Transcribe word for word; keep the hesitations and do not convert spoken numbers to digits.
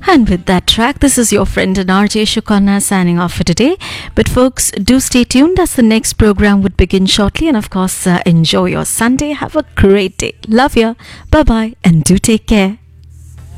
And with that track, this is your friend and R J Shukana signing off for today. But folks, do stay tuned as the next program would begin shortly. And of course, uh, enjoy your Sunday. Have a great day. Love ya. Bye bye. And do take care.